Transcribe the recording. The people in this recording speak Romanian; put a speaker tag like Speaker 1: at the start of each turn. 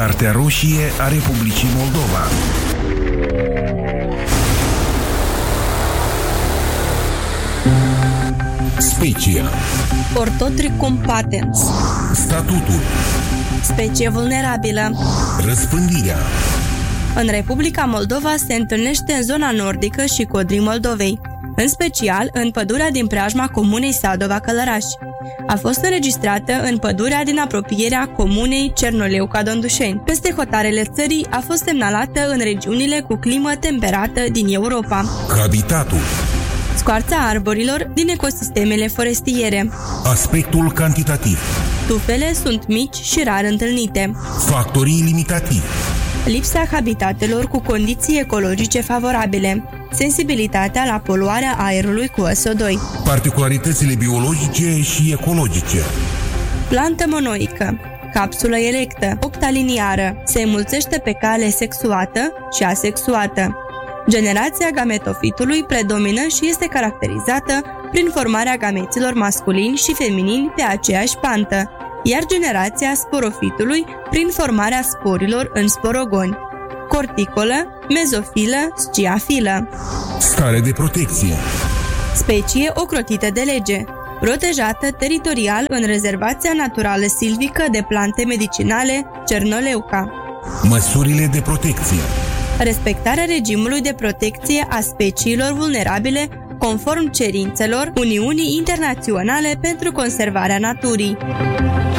Speaker 1: Cartea roșie a Republicii Moldova. Specia.
Speaker 2: Ortotricum patens.
Speaker 1: Statutul.
Speaker 2: Specie vulnerabilă.
Speaker 1: Răspândirea.
Speaker 2: În Republica Moldova se întâlnește în zona nordică și codrii Moldovei, în special în pădurea din preajma comunei Sadova-Călăraș. A fost înregistrată în pădurea din apropierea comunei Cernoleuca-Dondușeni. Peste hotarele țării a fost semnalată în regiunile cu climă temperată din Europa.
Speaker 1: Habitatul.
Speaker 2: Scoarța arborilor din ecosistemele forestiere.
Speaker 1: Aspectul cantitativ.
Speaker 2: Tufele sunt mici și rar întâlnite.
Speaker 1: Factorii limitativi.
Speaker 2: Lipsa habitatelor cu condiții ecologice favorabile. Sensibilitatea la poluarea aerului cu SO2.
Speaker 1: Particularitățile biologice și ecologice.
Speaker 2: Plantă monoică. Capsulă erectă, octaliniară. Se înmulțește pe cale sexuată și asexuată. Generația gametofitului predomină și este caracterizată prin formarea gameților masculini și feminini pe aceeași pantă, iar generația sporofitului prin formarea sporilor în sporogoni. Corticolă, mezofilă, sciafilă.
Speaker 1: Stare de protecție.
Speaker 2: Specie ocrotită de lege, protejată teritorial în Rezervația Naturală Silvică de Plante Medicinale Cernoleuca.
Speaker 1: Măsurile de protecție.
Speaker 2: Respectarea regimului de protecție a speciilor vulnerabile conform cerințelor Uniunii Internaționale pentru Conservarea Naturii.